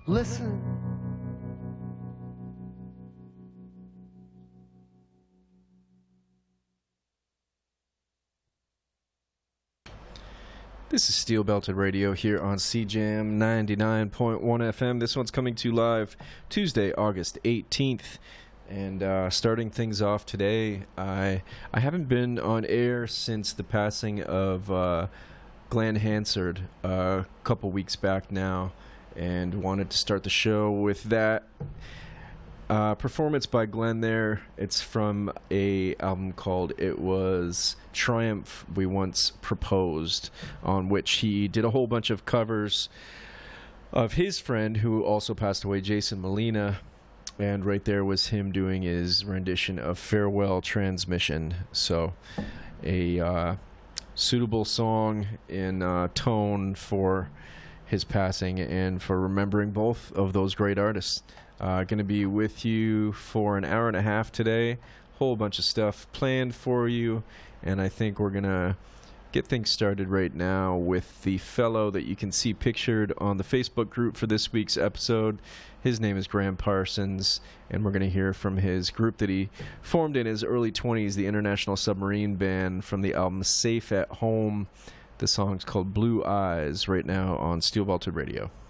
Listen. This is Steel Belted Radio here on CJAM 99.1 FM. This one's coming to you live Tuesday, August 18th. And starting things off today, I haven't been on air since the passing of Glenn Hansard a couple weeks back now, and wanted to start the show with that performance by Glenn there. It's from a album called It Was Triumph We Once Proposed, on which he did a whole bunch of covers of his friend who also passed away, Jason Molina. And right there was him doing his rendition of Farewell Transmission. So a suitable song in tone for his passing and for remembering both of those great artists. Going to be with you for an hour and a half today. Whole bunch of stuff planned for you, and I think we're going to get things started right now with the fellow that you can see pictured on the Facebook group for this week's episode. His name is Graham Parsons, and we're going to hear from his group that he formed in his early 20s, the International Submarine Band, from the album Safe at Home. The song's called Blue Eyes, right now on Steel Vaulted Radio.